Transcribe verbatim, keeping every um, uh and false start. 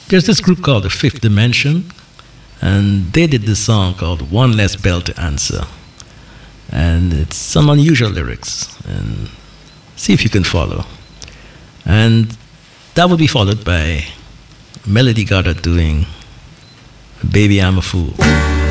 there's this group called the Fifth Dimension, and they did this song called One Less Bell to Answer. And it's some unusual lyrics, and see if you can follow. And that will be followed by Melody Goddard doing Baby I'm a Fool.